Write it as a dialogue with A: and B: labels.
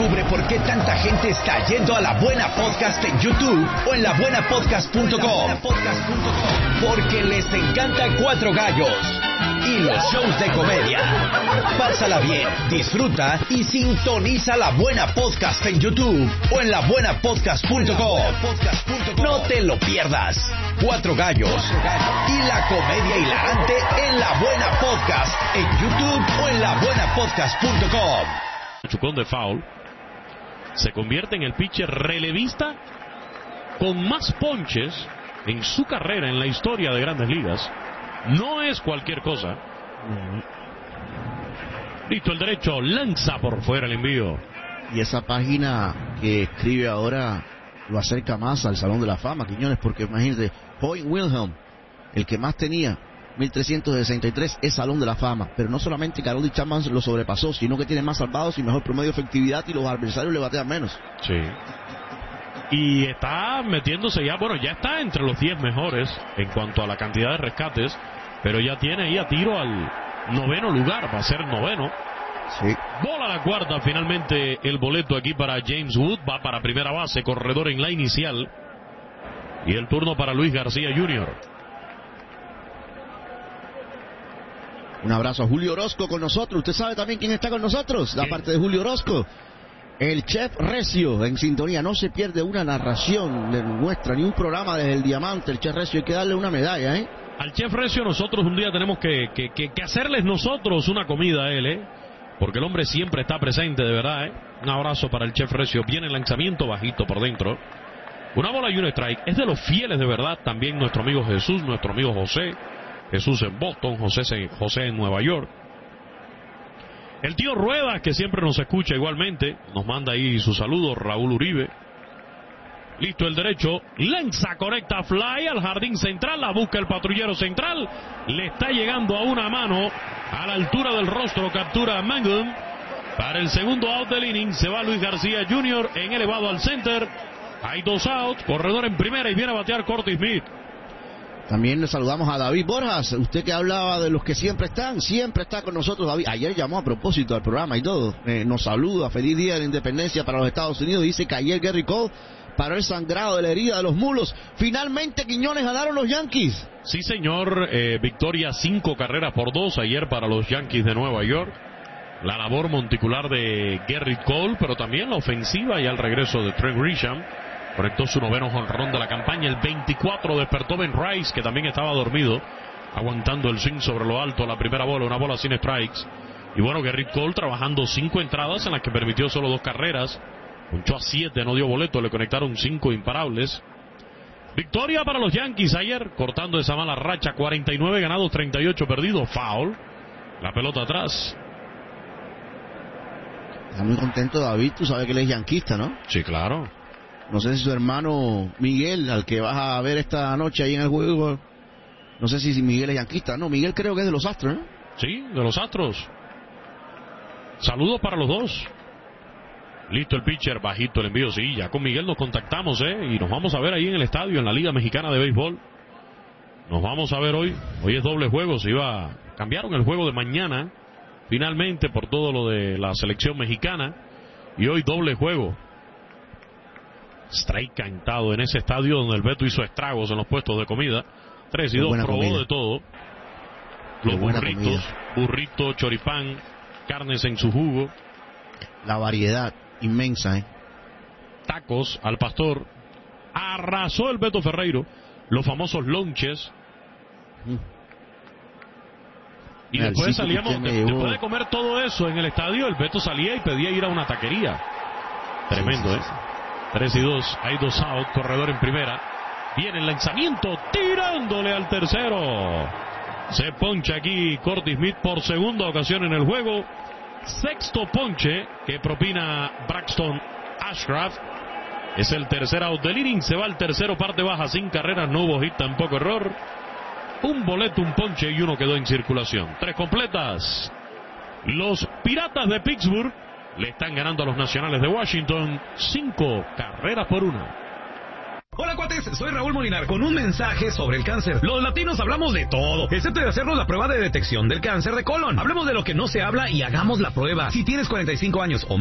A: Descubre por qué tanta gente está yendo a La Buena Podcast en YouTube o en labuenapodcast.com. Porque les encanta Cuatro Gallos y los shows de comedia. Pásala bien, disfruta y sintoniza La Buena Podcast en YouTube o en labuenapodcast.com. No te lo pierdas. Cuatro Gallos y la comedia hilarante en La Buena Podcast en YouTube o en labuenapodcast.com.
B: Chucón de foul. Se convierte en el pitcher relevista con más ponches en su carrera en la historia de Grandes Ligas. No es cualquier cosa. Listo el derecho, lanza por fuera el envío.
C: Y esa página que escribe ahora lo acerca más al Salón de la Fama, Quiñones, porque imagínate, Hoyt Wilhelm, el que más tenía, 1363, es Salón de la Fama. Pero no solamente Karoli Chapman lo sobrepasó, sino que tiene más salvados y mejor promedio de efectividad y los adversarios le batean menos.
B: Sí. Y está metiéndose ya, bueno, ya está entre los 10 mejores en cuanto a la cantidad de rescates, pero ya tiene ahí a tiro al noveno lugar, va a ser noveno.
C: Sí.
B: Bola a la cuarta, finalmente el boleto aquí para James Wood, va para primera base, corredor en la inicial. Y el turno para Luis García Jr.
C: Un abrazo a Julio Orozco con nosotros. Usted sabe también quién está con nosotros, aparte de Julio Orozco. El Chef Recio en sintonía, no se pierde una narración de nuestra, ni un programa desde el Diamante. El Chef Recio, hay que darle una medalla, ¿eh?
B: Al Chef Recio nosotros un día tenemos que hacerles nosotros una comida a él, porque el hombre siempre está presente, de verdad, Un abrazo para el Chef Recio. Viene el lanzamiento bajito por dentro. Una bola y un strike. Es de los fieles, de verdad, también nuestro amigo Jesús, nuestro amigo José. Jesús en Boston, José en Nueva York. El tío Ruedas, que siempre nos escucha igualmente, nos manda ahí su saludo, Raúl Uribe. Listo el derecho, lanza, conecta fly al jardín central, la busca el patrullero central, le está llegando a una mano, a la altura del rostro, captura a Mangum. Para el segundo out del inning, se va Luis García Jr. en elevado al center. Hay dos outs, corredor en primera y viene a batear Curtis Smith.
C: También le saludamos a David Borjas, usted que hablaba de los que siempre está con nosotros, David. Ayer llamó a propósito al programa y todo, nos saluda, feliz día de la independencia para los Estados Unidos. Dice que ayer Gerrit Cole paró el sangrado de la herida de los mulos. Finalmente, Quiñones, ganaron los Yankees.
B: Sí, señor, victoria 5 carreras por 2 ayer para los Yankees de Nueva York. La labor monticular de Gerrit Cole, pero también la ofensiva y al regreso de Trent Grisham. Conectó su noveno jonrón de la campaña. El 24 despertó Ben Rice, que también estaba dormido, aguantando el swing sobre lo alto. La primera bola, una bola sin strikes. Y bueno, Gerrit Cole trabajando 5 entradas en las que permitió solo 2 carreras. Ponchó a 7, no dio boleto, le conectaron 5 imparables. Victoria para los Yankees ayer, cortando esa mala racha. 49 ganados, 38 perdidos. Foul. La pelota atrás.
C: Está muy contento David, tú sabes que él es yanquista, ¿no?
B: Sí, claro.
C: No sé si su hermano Miguel, al que vas a ver esta noche ahí en el juego, no sé si Miguel es yanquista. No, Miguel creo que es de los Astros, ¿no?
B: Sí, de los Astros. Saludos para los dos. Listo el pitcher, bajito el envío. Sí, ya con Miguel nos contactamos, y nos vamos a ver ahí en el estadio, en la Liga Mexicana de Béisbol. Nos vamos a ver hoy. Hoy es doble juego, cambiaron el juego de mañana, finalmente, por todo lo de la selección mexicana. Y hoy doble juego. Strike cantado en ese estadio donde el Beto hizo estragos en los puestos de comida. 3 y 2, probó comida de todo. Los burritos, choripán, carnes en su jugo.
C: La variedad inmensa,
B: Tacos al pastor. Arrasó el Beto Ferreiro. Los famosos lonches. Y después salíamos, después de comer todo eso en el estadio, el Beto salía y pedía ir a una taquería. Tremendo, sí. 3 y 2, hay 2 out, corredor en primera. Viene el lanzamiento, tirándole al tercero. Se poncha aquí Curtis Smith por segunda ocasión en el juego. Sexto ponche que propina Braxton Ashcraft. Es el tercer out del inning. Se va al tercero, parte baja, sin carreras, no hubo hit, tampoco error. Un boleto, un ponche y uno quedó en circulación. 3 completas. Los Piratas de Pittsburgh le están ganando a los Nacionales de Washington 5 carreras por 1.
D: Hola cuates, soy Raúl Molinar con un mensaje sobre el cáncer. Los latinos hablamos de todo, excepto de hacernos la prueba de detección del cáncer de colon. Hablemos de lo que no se habla y hagamos la prueba. Si tienes 45 años o más